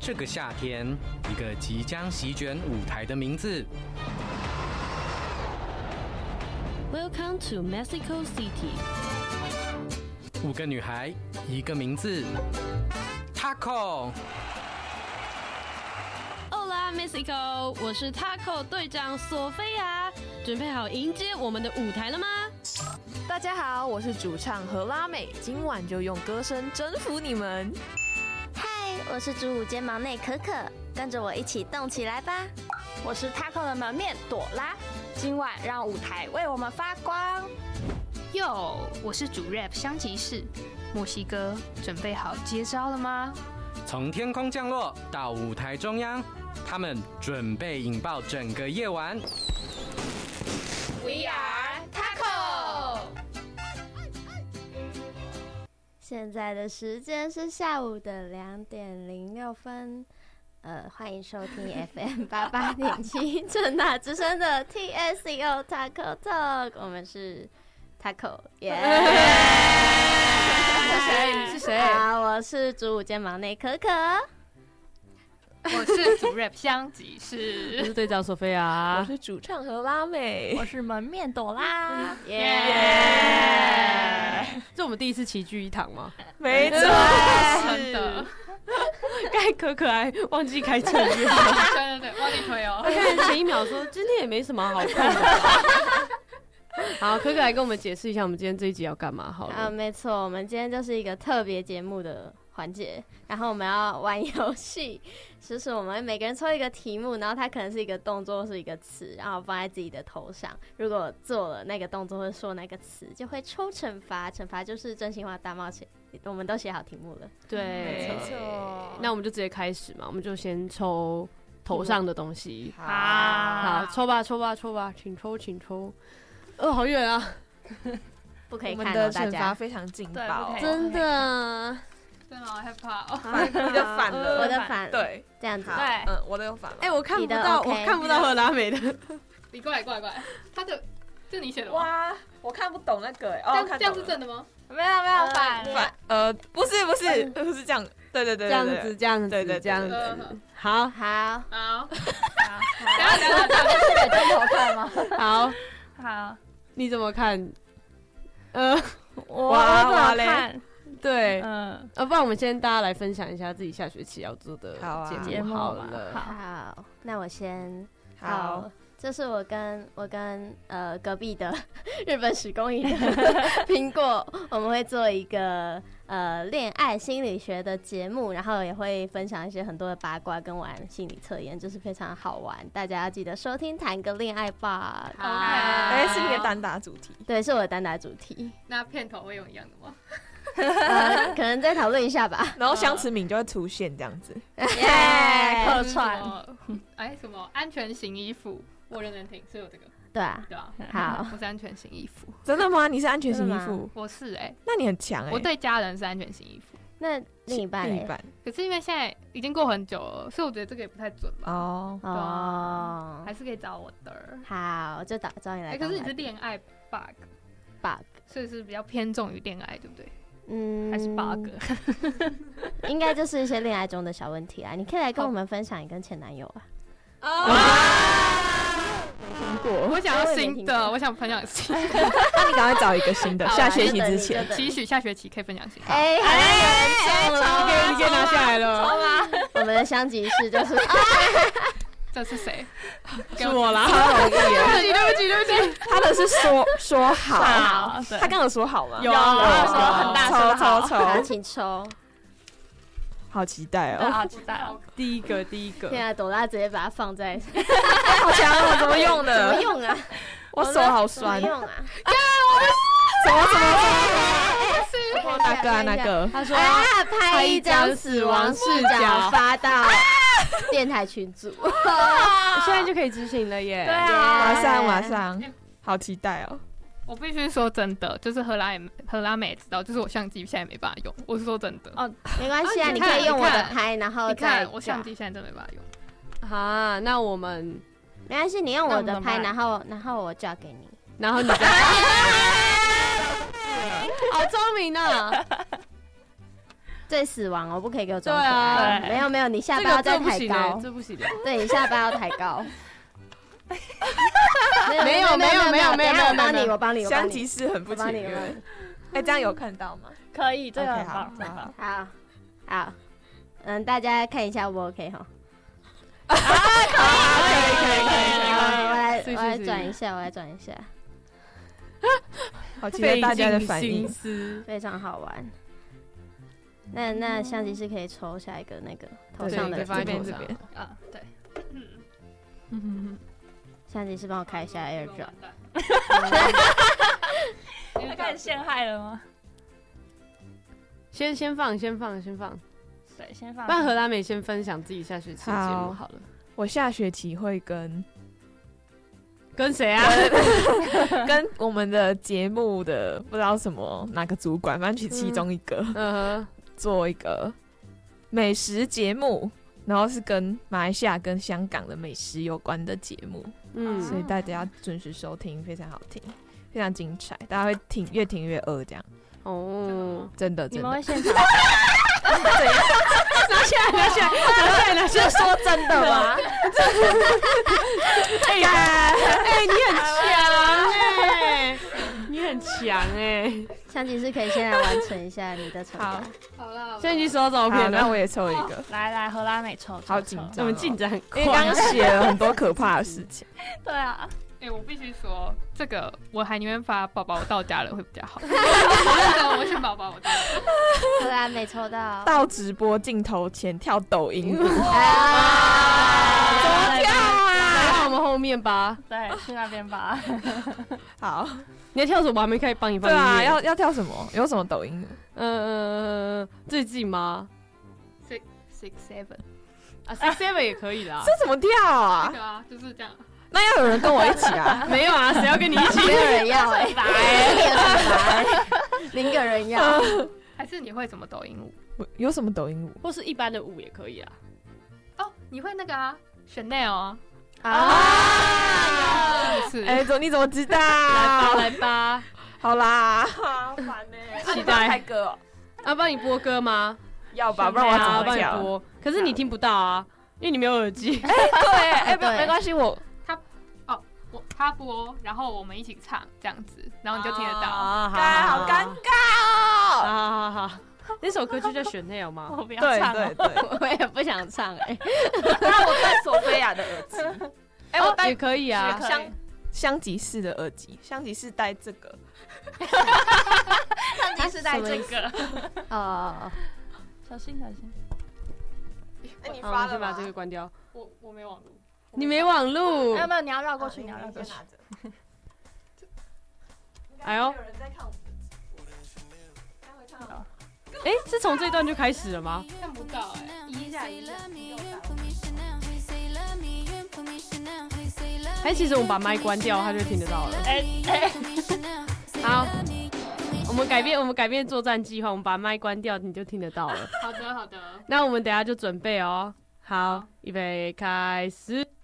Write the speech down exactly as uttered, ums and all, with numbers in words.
这个夏天，一个即将席卷舞台的名字。 Welcome to Mexico City。 五个女孩，一个名字 ，Taco。Hola Mexico， 我是 Taco 队长索菲亚，准备好迎接我们的舞台了吗？ 大家好，我是主唱何拉美，今晚就用歌声征服你们。 嗨，我是主舞肩膀内可可，跟着我一起动起来吧。 我是 Taco 的门面朵拉，今晚让舞台为我们发光。 哟，我是主 rap 香吉士，墨西哥，准备好接招了吗？ 从天空降落到舞台中央，他们准备引爆整个夜晚。 We are Taco。 现在的时间是下午的两点零六分。呃，欢迎收听 F M 八八点七正大之声的 T S C O Taco Talk， 我们是 Taco， 耶、yeah ！ 是谁？你是谁？ 好，我是主舞肩膀内可可， 我是主 rap 香吉士， 我是队长索菲亚， 我是主唱何拉美， 我是门面朵拉， 耶！ 这我们第一次齐聚一堂吗？ 没错， 真的。 该可可还忘记开正乐， 对对对，忘记推哦。 我看前一秒说今天也没什么好看的。好，可可来跟我们解释一下，我们今天这一集要干嘛？好了， 啊，没错，我们今天就是一个特别节目的环节，然后我们要玩游戏，就是我们每个人抽一个题目，然后它可能是一个动作，是一个词，然后放在自己的头上。如果做了那个动作或说那个词，就会抽惩罚，惩罚就是真心话大冒险。我们都写好题目了， 对， 没错。 那我们就直接开始嘛，我们就先抽头上的东西。 好， 好，抽吧，抽吧，抽吧，请抽，请抽。哦，好远啊！ 不可以我们看哦，大的惩罚家。 非常劲对爆不可，以真的， 真的好害怕哦。 你的反了， 我的反， 对， 这样子。 好， 对嗯，我的有反了。 哎，我看不你的到， OK 我看不到赫拉美的。 你过来，过来，过来。他的，这你写的吗？ 哇，我看不懂那个，哎，哦， 这样这样看懂了是正的吗？ 没有没有反反，呃，不是不是不是这样，对对对， 这样子，这样子， 对对对这样对子。好， 好， 好， 好， 等下等下等下， 是给镜头看吗？ 好， 好， 你怎么看？呃， 我哇我哇嘞怎么看？ 对， 嗯， 呃，不然我们先大家来分享一下自己下学期要做的好啊节目好了。 好好，那我先。 好， 这是我跟我跟呃隔壁的日本十公里的苹果，我们会做一个呃恋爱心理学的节目，然后也会分享一些很多的八卦跟玩心理测验，就是非常好玩，大家要记得收听谈个恋爱吧。 好哎，是你的单打主题， 对，是我的单打主题， 那片头会用一样的吗？ 呃，可能再讨论一下吧。 然后香池敏就会出现这样子， 耶， 客串。 哎，什么安全型衣服？我认真听，是有这个， 对啊， 对吧？ 好， 我是安全型衣服， 真的吗？你是安全型衣真的服， 我是哎， 那你很强哎， 我对家人是安全型衣服， 那另一半嘞？ 另一半可是因为现在已经过很久了，所以我觉得这个也不太准吧。 哦， 哦， 还是可以找我的。 好，就找找你来哎， 当来宾。 可是你是恋爱 bug， bug， 所以是比较偏重于恋爱，对不对？ 嗯， 还是 bug？ 应该就是一些恋爱中的小问题啦。你可以来跟我们分享你跟前男友啊。没听过， 我想要新的，我想分享新的。 那你赶快找一个新的， 好下学期之前就等期许下学期可以分享新的。 哎哎， 你可以，你可以拿下来了。 我们的香吉士就是这是谁？ 是我啦。 超容易耶， 对不起，对不起，对不起。 他的是说说好， 好，对他刚有说好吗？ 有有有很大抽声好抽抽， 好，请抽。 好期待对， 哦， 好期待哦。 第一个，第一个。 天啊，朵拉直接把它放在好强哦，怎么用怎么的？ 用啊？ 我手好怎么酸， 用啊？ 什么什么？ 我哪个啊？哪个？ 他说啊，拍一张死亡视角发到电台群组。 现在就可以执行了耶。 对啊， 马上马上，好期待哦！ 我必须说真的，就是荷拉也荷拉美也知道，就是我相机现在没办法用。我是说真的。 哦， 没关系啊， 你看你可以用我的你看拍，然后你再看我相机现在真的没办法用。 好，那我们， 没关系，你用我的拍， 那我们怎么办然后然后我交给你。 然后你再，好聪明啊！ 最死亡哦，不可以给我装可对啊爱。 对没有没有，你下这个巴要再这不行抬高欸，。这不行的。 对，你下巴要抬高。 没有没有没有没有没有我帮你， 没有我帮你，我帮你。 香吉士很不情我帮你，我帮愿。 你。 哎，这样有看到吗？ 可以，这个 OK， 很棒， 好很棒。 好，好，嗯，大家看一下 O 不 OK 哈？ 可以可以可以好，我来是是我来是转一下，我来转一下， 好期待大家的反应费尽心。思。 非常好玩。那那相机是可以抽下一个那个头上的对，放在这边头上这边。 啊，对， 相机是帮我开一下 AirDrop。 要开始陷害了吗？ 先先放，先放，先放。 对，先放。 不然荷兰美先分享自己下学期的节目好了。 我下学期会跟跟谁啊？ 跟我们的节目的不知道什么哪个主管，反正其其中一个、 嗯哼， 做一个美食节目，然后是跟马来西亚跟香港的美食有关的节目， 嗯， 所以大家要准时收听，非常好听，非常精彩，大家会听越听越饿，这样哦， 真的真的你们会。现场？ 拿起来，拿起来，拿起来，拿起来，说真的吗？哎呀，哎，你很强哎，你很强哎。 相机是可以先来完成一下你的成好果。 好了， 现在已经收到照好， 片了， 那我也抽一个， 来来，荷兰美抽，抽抽好紧张、哦， 我们进展很快。 因为刚刚写了很多可怕的事情。 对啊， 哎、我必须说，这个我还宁愿发宝宝我到家了会比较好。我认真，我选宝宝我到家了。 荷兰没抽到。 到直播镜头前跳抖音舞， 啊怎么跳来到啊？ 我们后面吧。 对，去那边吧。 好， 你要跳什么？我还没开始帮你放对啊， 音乐。 要要跳什么？有什么抖音舞？ 呃，最近吗？ Six six seven， 啊 ，six seven 也可以啦。 这怎么跳那啊？ 个啊，就是这样。 那要有人跟我一起啊！ 没有啊，谁要跟你一起？ 没有人要哎，来，零个人要。 还是你会什么抖音舞？ 有什么抖音舞？ 或是一般的舞也可以啊。 哦，你会那个啊，Chanel 啊？ 啊！ 是不是？ 哎，怎你怎么知道？ 来吧，来吧。 好啦，好烦呢。 期待开歌哦， 要帮你播歌吗？ 要吧，不然我要怎啊帮你么跳？ 播。可是你听不到啊，因为你没有耳机。 对，哎，不， 对没关系，我我他播，然后我们一起唱这样子，然后你就听得到。 啊， 尴好尴尬哦。 好好好，那首歌就叫《Chanel》吗？ 我不要对唱对对， 我也不想唱哎。 那我戴索菲亚的耳机。哎，我戴也可以啊也。可以香香吉士的耳机，香吉士戴这个。 他是带这个， 哦， 小心小心。 哎，你好，我发了吗们先把这个关掉。 我我没网路。 你没网路没？有没有，你要绕过去，你要绕过去。 哎呦，哎，是从这段就开始了吗？ 看不到哎、移一下移一下。 还是其实我们把麦关掉，他就听得到了。 哎哎， 好，我们改变我们改变作战计划，我们把麦关掉，你就听得到了。 好的好的。 那我们等一下就准备哦。好，预备开始。